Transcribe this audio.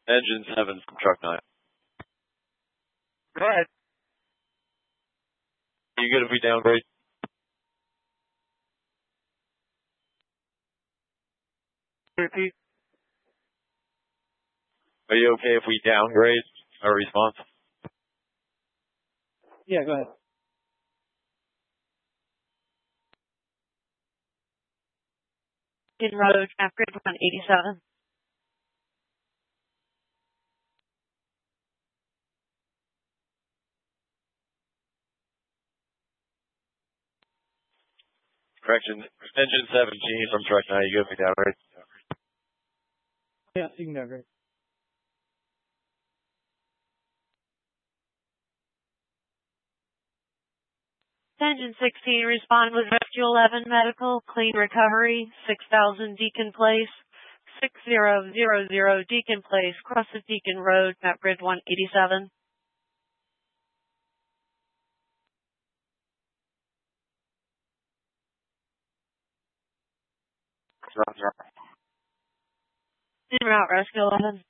Engine 7 from Truck 9. Go ahead. Are you good if we downgrade? Repeat. Are you okay if we downgrade our response? Yeah, go ahead. Deacon Road, map grid 187. Correction, engine 17 from Truck 9. Are you good if we downgrade? Yeah, you can downgrade. Engine 16, respond with rescue 11 medical, clean recovery, 6000 Deacon Place, 6000 Deacon Place, crosses Deacon Road, map grid 187. En route, rescue 11.